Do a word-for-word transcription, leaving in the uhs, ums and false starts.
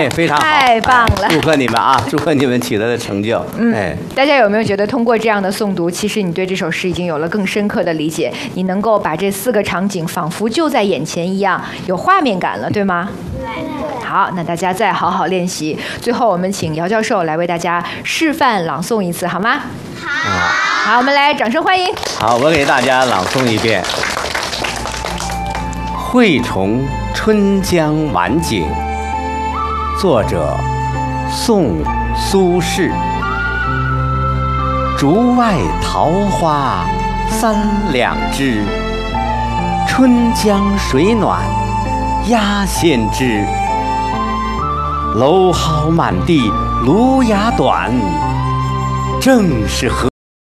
哎，非常好， 太棒了！ 祝贺你们啊！祝贺你们取得的成就。 嗯， 哎， 大家有没有觉得通过这样的诵读，其实你对这首诗已经有了更深刻的理解？你能够把这四个场景仿佛就在眼前一样，有画面感了，对吗？对。好，那大家再好好练习。最后，我们请姚教授来为大家示范朗诵一次，好吗？好。好，我们来掌声欢迎。 好，我给大家朗诵一遍《惠崇春江晚景》，作者宋苏轼。竹外桃花三两枝，春江水暖鸭先知。蒌蒿满地芦芽短，正是和